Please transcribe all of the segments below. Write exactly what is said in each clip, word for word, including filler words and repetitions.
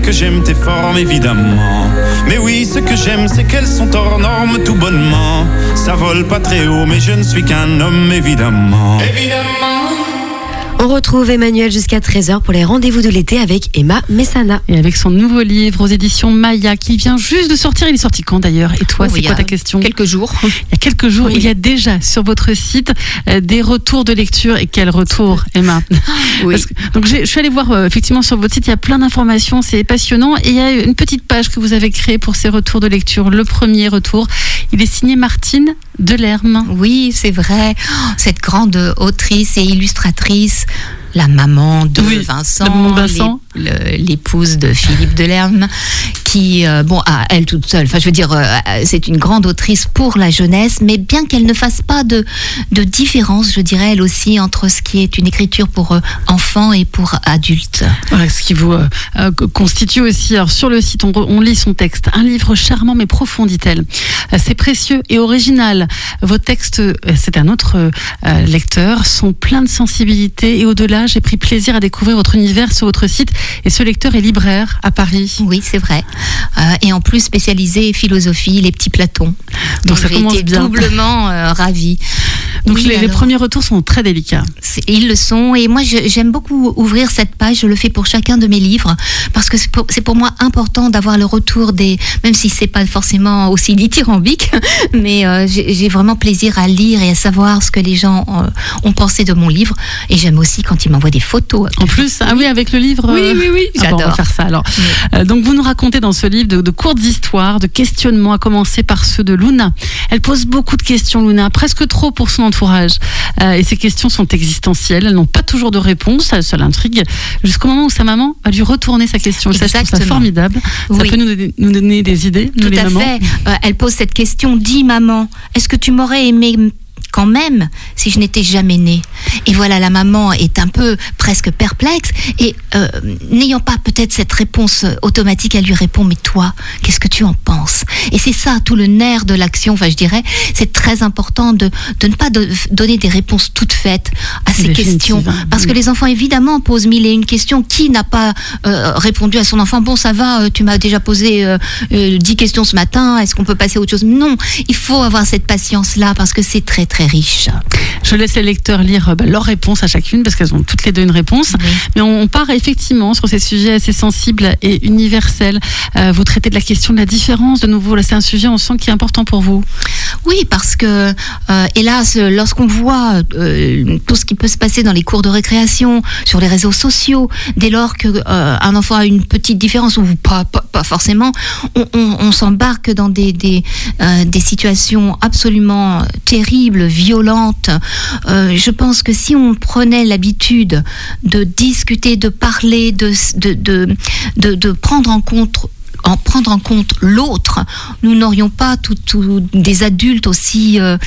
que j'aime tes formes, évidemment. Mais oui, ce que j'aime, c'est qu'elles sont hors normes tout bonnement. Ça vole pas très haut, mais je ne suis qu'un homme, évidemment. Évidemment. On retrouve Emmanuel jusqu'à treize heures pour les rendez-vous de l'été avec Emma Messana. Et avec son nouveau livre aux éditions Maya qui vient juste de sortir. Il est sorti quand d'ailleurs? Et toi, oh, c'est quoi ta question? Quelques jours. Il y a quelques jours, oui. Il y a déjà sur votre site euh, des retours de lecture. Et quel retour, Emma? Oui. Parce que, donc je suis allée voir euh, effectivement sur votre site, il y a plein d'informations, c'est passionnant. Et il y a une petite page que vous avez créée pour ces retours de lecture. Le premier retour, il est signé Martine Delerme. Oui, c'est vrai. Oh, cette grande autrice et illustratrice, la maman de oui, Vincent, la maman de Vincent. Le, l'épouse de Philippe Delerme, qui, euh, bon, à elle toute seule, enfin je veux dire, euh, c'est une grande autrice pour la jeunesse, mais bien qu'elle ne fasse pas de, de différence, je dirais, elle aussi, entre ce qui est une écriture pour euh, enfants et pour adultes. Voilà, ce qui vous euh, euh, constitue aussi, alors sur le site, on, on lit son texte, un livre charmant mais profond, dit-elle. Euh, c'est précieux et original. Vos textes, euh, c'est un autre euh, lecteur, sont pleins de sensibilité et au-delà, j'ai pris plaisir à découvrir votre univers sur votre site. Et ce lecteur est libraire à Paris. Oui, c'est vrai. Euh, et en plus spécialisé philosophie, les petits Platons. Donc, Donc ça j'ai été bien. doublement euh, ravie. Donc oui, les, alors, les premiers retours sont très délicats. Ils le sont. Et moi, je, j'aime beaucoup ouvrir cette page. Je le fais pour chacun de mes livres parce que c'est pour, c'est pour moi important d'avoir le retour des... Même si c'est pas forcément aussi dithyrambique, mais euh, j'ai, j'ai vraiment plaisir à lire et à savoir ce que les gens euh, ont pensé de mon livre. Et j'aime aussi quand ils m'envoient des photos. En plus, ah oui, avec le livre. Oui, oui, oui. Ah J'adore. Bon, on va faire ça alors. Oui. Euh, donc vous nous racontez dans ce livre de, de courtes histoires, de questionnements, à commencer par ceux de Luna. Elle pose beaucoup de questions, Luna, presque trop pour son entourage. Euh, et ces questions sont existentielles, elles n'ont pas toujours de réponse, ça, ça l'intrigue, jusqu'au moment où sa maman va lui retourner sa question. Ça, je trouve ça formidable. Ça oui. peut nous, nous donner des idées, nous Tout les à mamans. fait. Euh, elle pose cette question, dis maman, est-ce que tu m'aurais aimé quand même si je n'étais jamais née? Et voilà, la maman est un peu presque perplexe et euh, n'ayant pas peut-être cette réponse automatique, elle lui répond, mais toi, qu'est-ce que tu en penses? Et c'est ça tout le nerf de l'action, enfin je dirais, c'est très important de, de ne pas de, donner des réponses toutes faites à ces questions, parce que les enfants évidemment posent mille et une questions. Qui n'a pas euh, répondu à son enfant, bon ça va, euh, tu m'as déjà posé euh, euh, dix questions ce matin, est-ce qu'on peut passer à autre chose? Non, il faut avoir cette patience-là parce que c'est très très riche. Je laisse les lecteurs lire bah, leurs réponses à chacune parce qu'elles ont toutes les deux une réponse. Oui. Mais on, on part effectivement sur ces sujets assez sensibles et universels. Euh, vous traitez de la question de la différence. De nouveau, là, c'est un sujet, on sent, qui est important pour vous. Oui, parce que, euh, hélas, lorsqu'on voit euh, tout ce qui peut se passer dans les cours de récréation, sur les réseaux sociaux, dès lors qu'un euh, enfant a une petite différence, ou pas, pas, pas forcément, on, on, on s'embarque dans des, des, euh, des situations absolument terribles, violentes. Euh, je pense que si on prenait l'habitude de discuter, de parler, de, de, de, de, de prendre en compte en prendre en compte l'autre, nous n'aurions pas tout, tout des adultes aussi euh,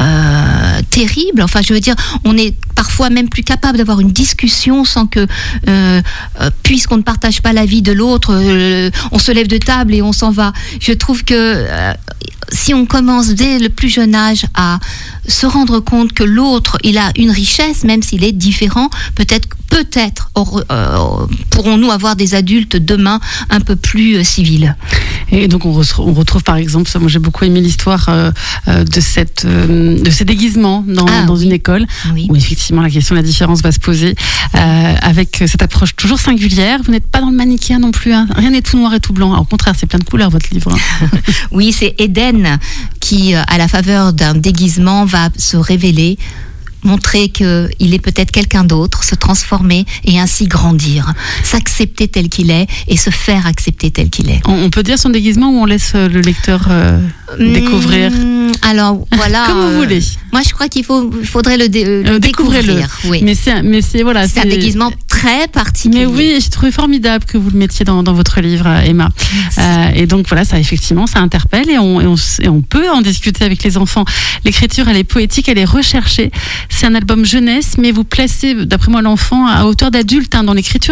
euh, terribles. Enfin, je veux dire, on est parfois même plus capable d'avoir une discussion sans que, euh, euh, puisqu'on ne partage pas la vie de l'autre, euh, on se lève de table et on s'en va. Je trouve que euh, si on commence dès le plus jeune âge à se rendre compte que l'autre, il a une richesse, même s'il est différent, peut-être, peut-être euh, pourrons-nous avoir des adultes demain un peu plus euh, civils. Et donc on, re- on retrouve par exemple, moi j'ai beaucoup aimé l'histoire euh, de, cette, euh, de ces déguisements dans, ah, dans oui. une école, oui. où effectivement la question de la différence va se poser, euh, avec cette approche toujours singulière. Vous n'êtes pas dans le manichéen non plus, hein. Rien n'est tout noir et tout blanc. Au contraire, c'est plein de couleurs votre livre. Oui, c'est Eden qui, à la faveur d'un déguisement, va se révéler, montrer qu'il est peut-être quelqu'un d'autre, se transformer et ainsi grandir, s'accepter tel qu'il est et se faire accepter tel qu'il est. On peut dire son déguisement ou on laisse le lecteur euh, mmh, découvrir? Alors voilà. Comme vous voulez. Euh, moi je crois qu'il faut, il faudrait le, dé, le euh, découvrir. Le. Oui. Mais c'est, mais c'est voilà. C'est, c'est un déguisement très particulier. Mais oui, j'ai trouvé formidable que vous le mettiez dans, dans votre livre, Emma. Euh, et donc voilà, ça effectivement, ça interpelle et on, et on, et on peut en discuter avec les enfants. L'écriture, elle est poétique, elle est recherchée. C'est un album jeunesse, mais vous placez, d'après moi, l'enfant à hauteur d'adulte hein, dans l'écriture.